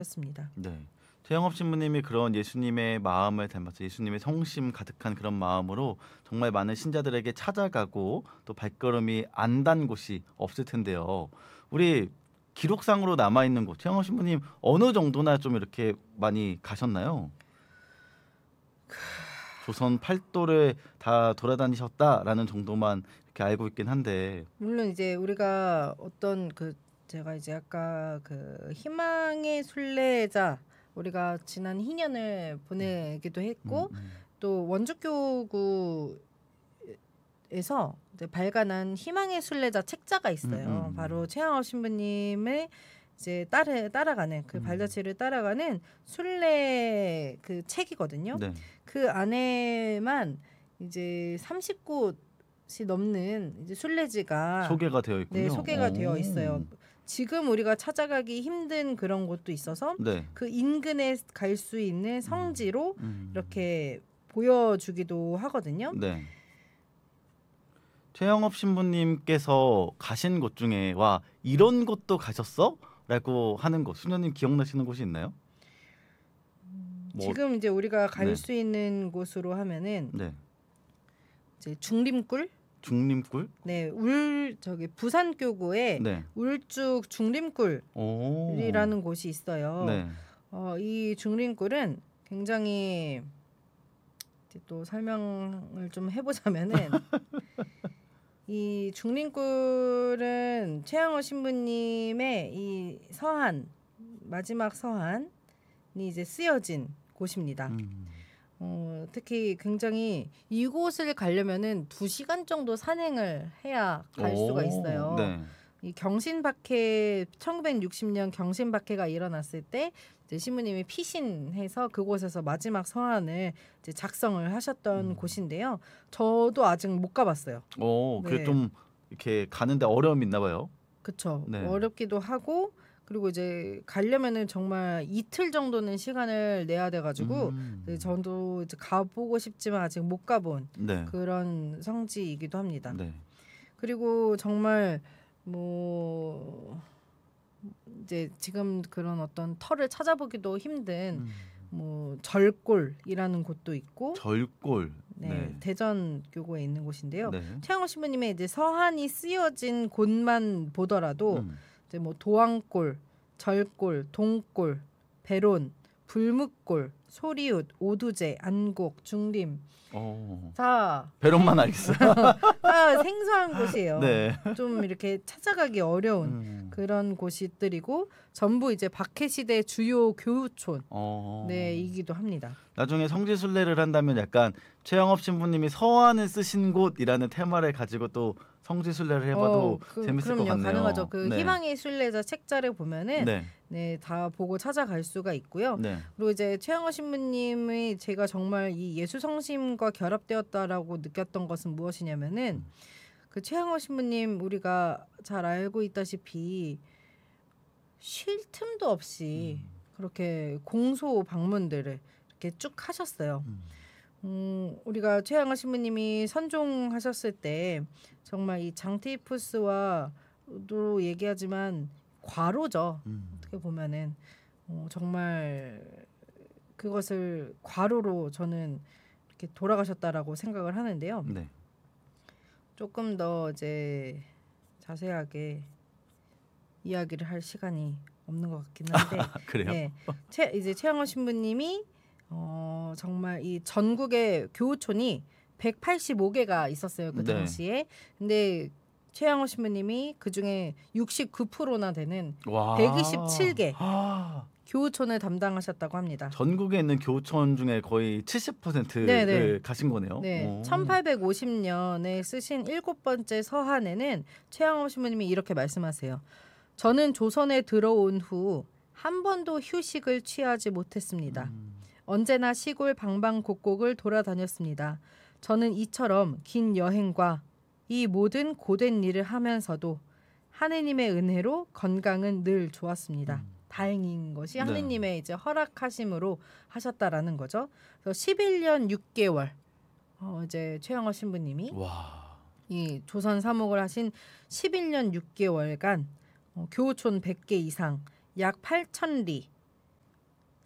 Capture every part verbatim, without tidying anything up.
습니다. 네. 최영업 신부님이 그런 예수님의 마음을 닮아서 예수님의 성심 가득한 그런 마음으로 정말 많은 신자들에게 찾아가고 또 발걸음이 안 단 곳이 없을 텐데요. 우리 기록상으로 남아 있는 곳, 최영업 신부님 어느 정도나 좀 이렇게 많이 가셨나요? 조선 팔도를 다 돌아다니셨다라는 정도만 이렇게 알고 있긴 한데. 물론 이제 우리가 어떤 그 제가 이제 아까 그 희망의 순례자 우리가 지난 희년을 보내기도 음, 했고 음. 또 원주교구에서 이제 발간한 희망의 순례자 책자가 있어요. 음, 음. 바로 최양업 신부님의 이제 따라 따라가는 그 음. 발자취를 따라가는 순례 그 책이거든요. 네. 그 안에만 이제 삼십 곳이 넘는 이제 순례지가 소개가 되어 있군요. 네, 소개가 오. 되어 있어요. 지금 우리가 찾아가기 힘든 그런 곳도 있어서 네. 그 인근에 갈 수 있는 성지로 음. 이렇게 보여주기도 하거든요. 네. 최영업 신부님께서 가신 곳 중에 와 이런 곳도 가셨어? 라고 하는 곳 수녀님 기억나시는 곳이 있나요? 뭐, 지금 이제 우리가 갈 네. 수 있는 곳으로 하면은 네. 이제 중림굴, 중림굴? 네, 울 저기 부산교구에 네. 울쭉 중림굴이라는 오. 곳이 있어요. 네. 어, 이 중림굴은 굉장히 이제 또 설명을 좀 해보자면은 이 중림굴은 최양호 신부님의 이 서한 마지막 서한이 이제 쓰여진 곳입니다. 음. 어, 특히 굉장히 이곳을 가려면은 두 시간 정도 산행을 해야 갈 수가 오. 있어요. 네. 이 경신박해 천구백육십 년 경신박해가 일어났을 때 이제 신부님이 피신해서 그곳에서 마지막 서한을 이제 작성을 하셨던 음. 곳인데요. 저도 아직 못 가봤어요. 오, 그게 네. 좀 이렇게 가는데 어려움이 있나 봐요. 그쵸. 네. 어렵기도 하고 그리고 이제 가려면은 정말 이틀 정도는 시간을 내야 돼가지고 음. 네, 저도 이제 가보고 싶지만 아직 못 가본 네. 그런 성지이기도 합니다. 네. 그리고 정말 뭐 이제 지금 그런 어떤 터를 찾아보기도 힘든 음. 뭐 절골이라는 곳도 있고 절골. 네, 네. 대전 교구에 있는 곳인데요. 네. 최양호 신부님의 이제 서한이 쓰여진 곳만 보더라도 음. 이제 뭐 도왕골, 절골, 동골, 배론, 불묵골, 소리웃, 오두제, 안곡, 중림 어. 다 배론만 알겠어요. 다 생소한 곳이에요. 네. 좀 이렇게 찾아가기 어려운 음. 그런 곳들이고 전부 이제 박해 시대 주요 교우촌 어. 네 이기도 합니다. 나중에 성지 순례를 한다면 약간 최영업 신부님이 서한을 쓰신 곳이라는 테마를 가지고 또 성지 순례를 해봐도 어, 그, 재밌을 그럼요. 것 같네요. 가능하죠. 그 네. 희망의 순례자 책자를 보면은 네. 네, 다 보고 찾아갈 수가 있고요. 네. 그리고 이제 최양호 신부님이 제가 정말 이 예수 성심과 결합되었다라고 느꼈던 것은 무엇이냐면은 음. 그 최양호 신부님 우리가 잘 알고 있다시피 쉴 틈도 없이 음. 그렇게 공소 방문들을 이렇게 쭉 하셨어요. 음. 음, 우리가 최양호 신부님이 선종하셨을 때 정말 이 장테이푸스와도 얘기하지만 과로죠. 음. 어떻게 보면은 어, 정말 그것을 과로로 저는 이렇게 돌아가셨다라고 생각을 하는데요. 네. 조금 더 이제 자세하게 이야기를 할 시간이 없는 것 같긴 한데, 그래요? 네, 최 이제 최양호 신부님이 어, 정말 이 전국의 교우촌이 백팔십오 개가 있었어요 그 네. 당시에. 근데 최양호 신부님이 그 중에 육십구 퍼센트나 되는 와. 백이십칠 개 아. 교우촌을 담당하셨다고 합니다. 전국에 있는 교촌 중에 거의 칠십 퍼센트를 네네. 가신 거네요. 네, 오. 천팔백오십 년에 쓰신 일곱 번째 서한에는 최양호 신부님이 이렇게 말씀하세요. 저는 조선에 들어온 후 한 번도 휴식을 취하지 못했습니다. 음. 언제나 시골 방방곡곡을 돌아다녔습니다. 저는 이처럼 긴 여행과 이 모든 고된 일을 하면서도 하느님의 은혜로 건강은 늘 좋았습니다. 음. 다행인 것이 네. 하느님의 이제 허락하심으로 하셨다라는 거죠. 그래서 십일 년 육 개월 어, 이제 최영호 신부님이 와. 이 조선 사목을 하신 십일 년 육 개월간 어, 교우촌 백 개 이상 약 팔천 리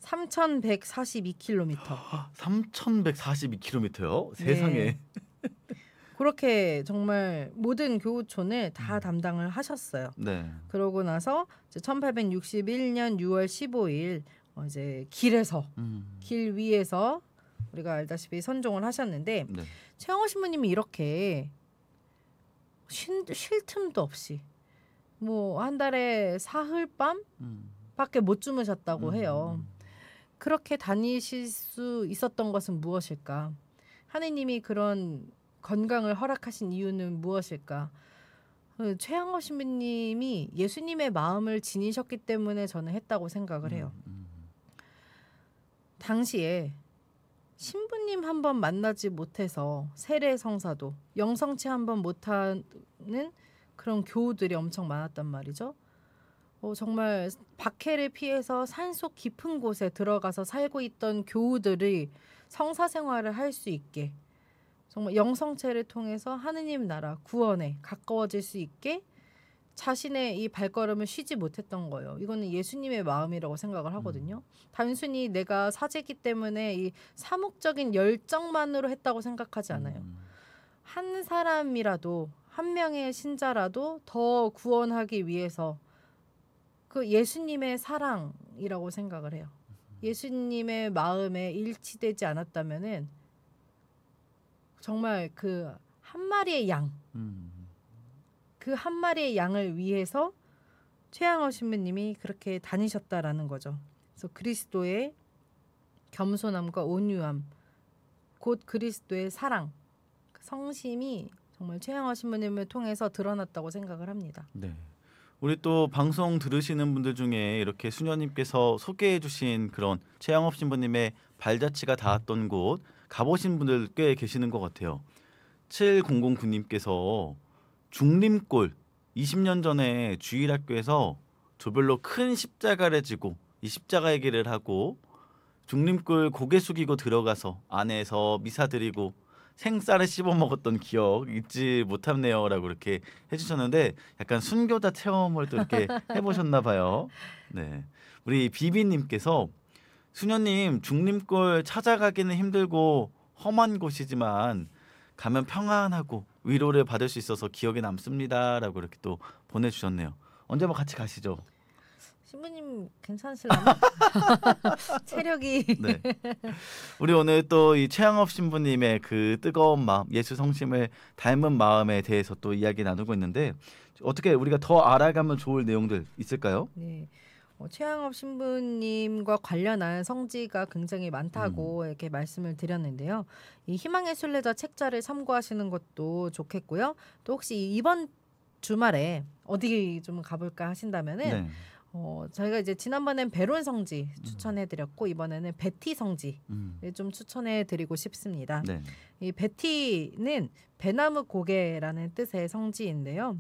삼천백사십이 킬로미터. 삼천백사십이 킬로미터요? 네. 세상에. 그렇게 정말 모든 교우촌을 다 음. 담당을 하셨어요. 네. 그러고 나서 이제 천팔백육십일 년 유월 십오일 어 이제 길에서 음. 길 위에서 우리가 알다시피 선종을 하셨는데 네. 최영호 신부님이 이렇게 쉰, 쉴 틈도 없이 뭐 한 달에 사흘밤 음. 밖에 못 주무셨다고 해요. 음. 그렇게 다니실 수 있었던 것은 무엇일까? 하느님이 그런 건강을 허락하신 이유는 무엇일까? 어, 최양호 신부님이 예수님의 마음을 지니셨기 때문에 저는 했다고 생각을 해요. 음. 당시에 신부님 한 번 만나지 못해서 세례 성사도 영성치 한 번 못하는 그런 교우들이 엄청 많았단 말이죠. 어, 정말 박해를 피해서 산속 깊은 곳에 들어가서 살고 있던 교우들이 성사 생활을 할 수 있게 정말 영성체를 통해서 하느님 나라 구원에 가까워질 수 있게 자신의 이 발걸음을 쉬지 못했던 거예요. 이거는 예수님의 마음이라고 생각을 하거든요. 단순히 내가 사제기 때문에 이 사목적인 열정만으로 했다고 생각하지 않아요. 음. 한 사람이라도 한 명의 신자라도 더 구원하기 위해서 그 예수님의 사랑이라고 생각을 해요. 예수님의 마음에 일치되지 않았다면은 정말 그 한 마리의 양, 음. 그 한 마리의 양을 위해서 최양호 신부님이 그렇게 다니셨다라는 거죠. 그래서 그리스도의 겸손함과 온유함, 곧 그리스도의 사랑, 그 성심이 정말 최양호 신부님을 통해서 드러났다고 생각을 합니다. 네. 우리 또 방송 들으시는 분들 중에 이렇게 수녀님께서 소개해 주신 그런 최양업 신부님의 발자취가 닿았던 곳 가보신 분들 꽤 계시는 것 같아요. 칠공공구님께서 중림골 이십 년 전에 주일학교에서 조별로 큰 십자가를 지고 이 십자가의 길을 하고 중림골 고개 숙이고 들어가서 안에서 미사 드리고 생쌀을 씹어 먹었던 기억 잊지 못하네요라고 이렇게 해주셨는데 약간 순교자 체험을 또 이렇게 해보셨나 봐요. 네, 우리 비비님께서 수녀님 중림골 찾아가기는 힘들고 험한 곳이지만 가면 평안하고 위로를 받을 수 있어서 기억에 남습니다라고 이렇게 또 보내주셨네요. 언제 한번 같이 가시죠. 신부님 괜찮으실라나? 체력이 네. 우리 오늘 또 이 최양업 신부님의 그 뜨거운 마음, 예수 성심을 닮은 마음에 대해서 또 이야기 나누고 있는데 어떻게 우리가 더 알아가면 좋을 내용들 있을까요? 네. 어, 최양업 신부님과 관련한 성지가 굉장히 많다고 음. 이렇게 말씀을 드렸는데요. 이 희망의 순례자 책자를 참고하시는 것도 좋겠고요. 또 혹시 이번 주말에 어디 좀 가볼까 하신다면은 네. 어, 저희가 이제 지난번엔 베론 성지 추천해드렸고 이번에는 베티 성지를 음. 좀 추천해드리고 싶습니다. 네. 이 베티는 배나무 고개라는 뜻의 성지인데요.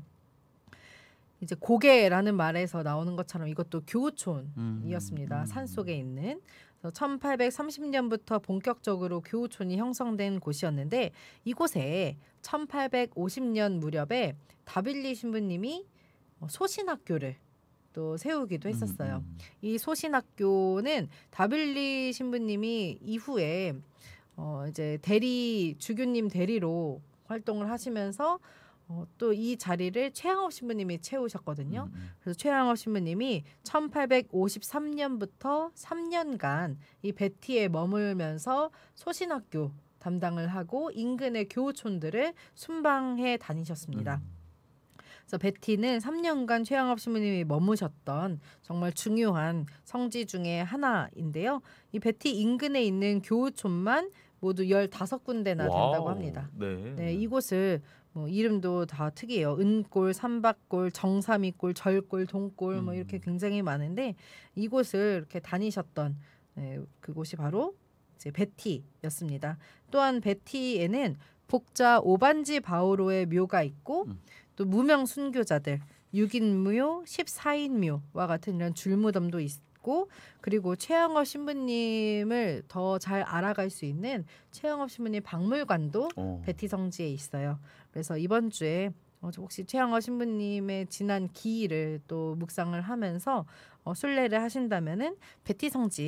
이제 고개라는 말에서 나오는 것처럼 이것도 교우촌이었습니다. 음. 산 속에 있는. 그래서 천팔백삼십 년부터 본격적으로 교우촌이 형성된 곳이었는데 이곳에 천팔백오십 년 무렵에 다빌리 신부님이 소신학교를 또 세우기도 했었어요. 음. 이 소신학교는 다빌리 신부님이 이후에 어 이제 대리 주교님 대리로 활동을 하시면서 어 또 이 자리를 최양업 신부님이 채우셨거든요. 음. 그래서 최양업 신부님이 천팔백오십삼 년부터 삼 년간 이 베티에 머물면서 소신학교 담당을 하고 인근의 교우촌들을 순방해 다니셨습니다. 음. 그래서 베티는 삼 년간 최양업 신부님이 머무셨던 정말 중요한 성지 중에 하나인데요. 이 베티 인근에 있는 교우촌만 모두 열다섯 군데나 된다고 와우. 합니다. 네. 네, 이곳을 뭐 이름도 다 특이해요. 은골, 삼박골, 정삼이골, 절골, 동골 뭐 이렇게 음. 굉장히 많은데 이곳을 이렇게 다니셨던 네, 그곳이 바로 이제 베티였습니다. 또한 베티에는 복자 오반지 바오로의 묘가 있고 음. 또 무명 순교자들 육 인묘, 십사 인묘와 같은 이런 줄무덤도 있고 그리고 최양업 신부님을 더 잘 알아갈 수 있는 최양업 신부님 박물관도 어. 베티 성지에 있어요. 그래서 이번 주에 어, 혹시 최양업 신부님의 지난 기일을 또 묵상을 하면서 어, 순례를 하신다면은 베티 성지에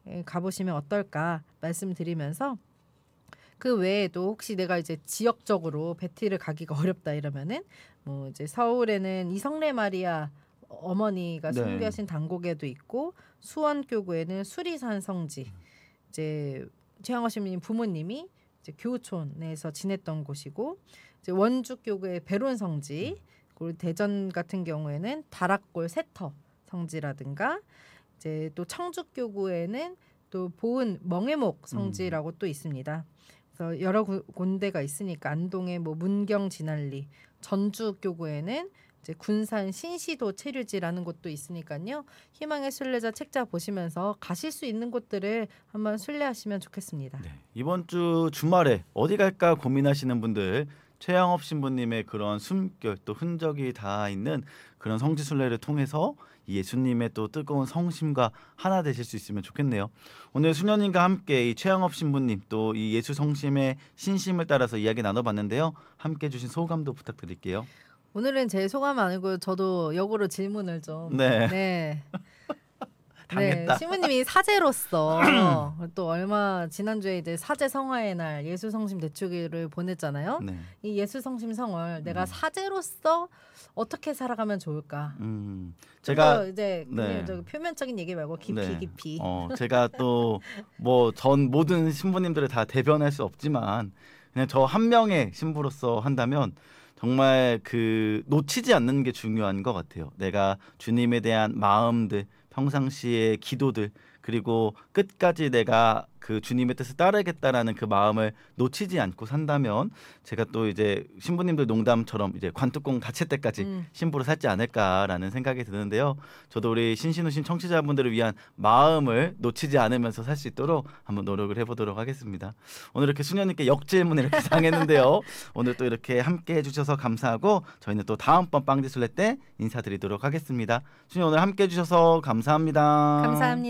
가보시면 어떨까 말씀드리면서 그 외에도 혹시 내가 이제 지역적으로 베티를 가기가 어렵다 이러면은 뭐 이제 서울에는 이성래 마리아 어머니가 네. 순교하신 단곡에도 있고 수원교구에는 수리산 성지 이제 최양호 시민님 부모님이 이제 교촌에서 지냈던 곳이고 이제 원주교구의 배론 성지 그리고 대전 같은 경우에는 다락골 세터 성지라든가 이제 또 청주교구에는 또 보은 멍해목 성지라고 음. 또 있습니다. 그래서 여러 구, 군데가 있으니까 안동의 뭐 문경 진할리, 전주교구에는 이제 군산 신시도 체류지라는 곳도 있으니까요. 희망의 순례자 책자 보시면서 가실 수 있는 곳들을 한번 순례하시면 좋겠습니다. 네, 이번 주 주말에 어디 갈까 고민하시는 분들 최양업 신부님의 그런 숨결 또 흔적이 다 있는 그런 성지 순례를 통해서 예수님의 또 뜨거운 성심과 하나 되실 수 있으면 좋겠네요. 오늘 수녀님과 함께 이 최양업 신부님 또 이 예수 성심의 신심을 따라서 이야기 나눠봤는데요. 함께 해주신 소감도 부탁드릴게요. 오늘은 제 소감 아니고 저도 역으로 질문을 좀. 네. 네. 당했다. 네, 신부님이 사제로서 또 얼마 지난주에 이제 사제 성화의 날 예수 성심 대축일을 보냈잖아요. 네. 이 예수 성심 성을 내가 음. 사제로서 어떻게 살아가면 좋을까? 음, 제가 제가 이제 네. 그냥 표면적인 얘기 말고 깊이 네. 깊이. 어, 제가 또 뭐 전 모든 신부님들을 다 대변할 수 없지만 그냥 저 한 명의 신부로서 한다면 정말 그 놓치지 않는 게 중요한 것 같아요. 내가 주님에 대한 마음들, 평상시의 기도들 그리고 끝까지 내가 그 주님의 뜻을 따르겠다라는 그 마음을 놓치지 않고 산다면 제가 또 이제 신부님들 농담처럼 이제 관뚜껑 닫힐 때까지 음. 신부로 살지 않을까라는 생각이 드는데요. 저도 우리 신신우신 청취자분들을 위한 마음을 놓치지 않으면서 살 수 있도록 한번 노력을 해보도록 하겠습니다. 오늘 이렇게 수녀님께 역질문을 이렇게 당했는데요. 오늘 또 이렇게 함께 해주셔서 감사하고 저희는 또 다음번 빵지술래 때 인사드리도록 하겠습니다. 수녀 오늘 함께 해주셔서 감사합니다. 감사합니다.